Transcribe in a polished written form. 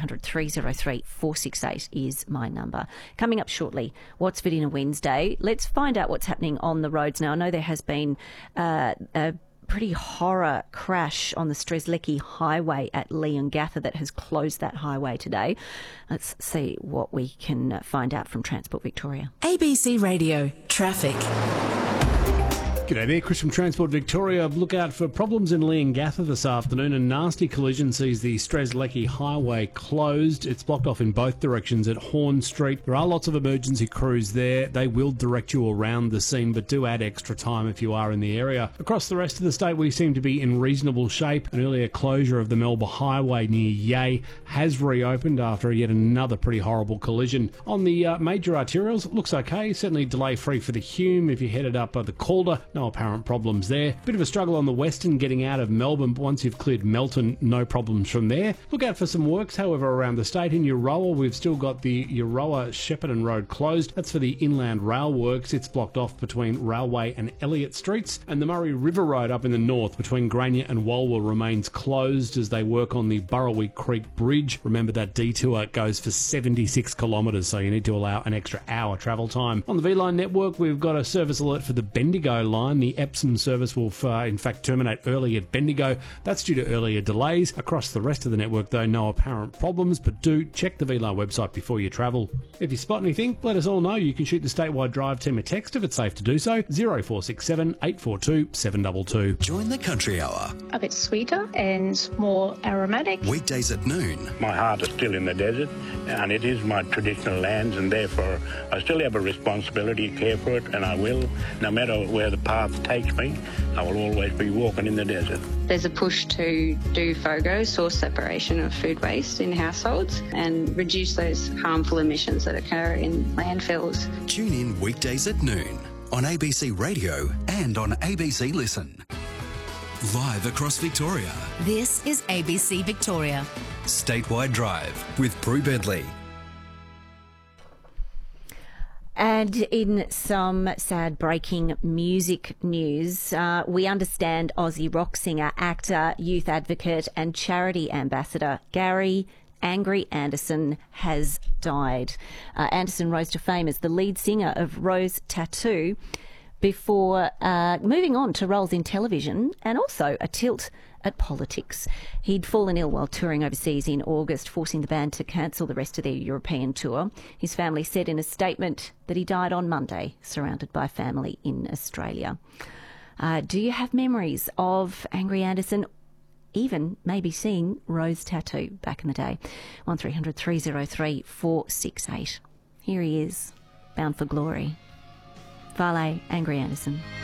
1300 303 468 is my number. Coming up shortly, what's fit in a Wednesday? Let's find out what's happening on the roads now. I know there has been a pretty horror crash on the Strzelecki Highway at Leongatha that has closed that highway today. Let's see what we can find out from Transport Victoria. ABC Radio Traffic. G'day there, Chris from Transport Victoria. Look out for problems in Leongatha this afternoon. A nasty collision sees the Strzelecki Highway closed. It's blocked off in both directions at Horn Street. There are lots of emergency crews there. They will direct you around the scene, but do add extra time if you are in the area. Across the rest of the state, we seem to be in reasonable shape. An earlier closure of the Melba Highway near Yea has reopened after yet another pretty horrible collision. On the major arterials, it looks okay. Certainly delay-free for the Hume if you headed up the Calder. No apparent problems there. Bit of a struggle on the western getting out of Melbourne, but once you've cleared Melton, no problems from there. Look out for some works, however, around the state. In Euroa, we've still got the Euroa Shepparton Road closed. That's for the Inland Rail Works. It's blocked off between Railway and Elliott Streets. And the Murray River Road up in the north between Grania and Walwa remains closed as they work on the Burrawi Creek Bridge. Remember that detour goes for 76 kilometres, so you need to allow an extra hour travel time. On the V-Line network, we've got a service alert for the Bendigo line. The Epsom service will, in fact, terminate early at Bendigo. That's due to earlier delays. Across the rest of the network, though, no apparent problems, but do check the V-Line website before you travel. If you spot anything, let us all know. You can shoot the Statewide Drive team a text if it's safe to do so. 0467 842 722. Join the Country Hour. A bit sweeter and more aromatic. Weekdays at noon. My heart is still in the desert, and it is my traditional lands, and therefore I still have a responsibility to care for it, and I will, no matter where the path takes me. I will always be walking in the desert. There's a push to do FOGO, source separation of food waste in households, and reduce those harmful emissions that occur in landfills. Tune in weekdays at noon on ABC Radio and on ABC Listen. Live across Victoria. This is ABC Victoria. Statewide Drive with Prue Bedley. And in some sad breaking music news, we understand Aussie rock singer, actor, youth advocate and charity ambassador Gary Angry Anderson has died. Anderson rose to fame as the lead singer of Rose Tattoo before moving on to roles in television and also a tilt at politics. He'd fallen ill while touring overseas in August, forcing the band to cancel the rest of their European tour. His family said in a statement that he died on Monday, surrounded by family in Australia. Do you have memories of Angry Anderson, even maybe seeing Rose Tattoo back in the day? 1300 303 468. Here he is, bound for glory. Vale, Angry Anderson.